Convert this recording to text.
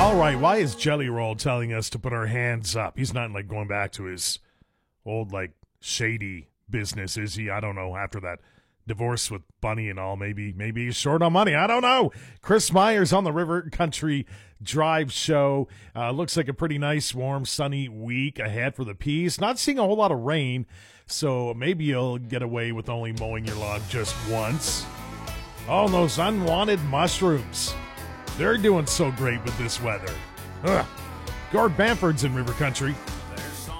All right, why is Jelly Roll telling us to put our hands up? He's not like going back to his old like shady business, is he? I don't know. After that divorce with Bunny and all, maybe he's short on money. I don't know. Chris Myers on the River Country Drive Show. Looks like a pretty nice, warm, sunny week ahead for the Peas. Not seeing a whole lot of rain, so maybe you'll get away with only mowing your lawn just once. Oh, those unwanted mushrooms. They're doing so great with this weather. Ugh. Gord Bamford's in River Country.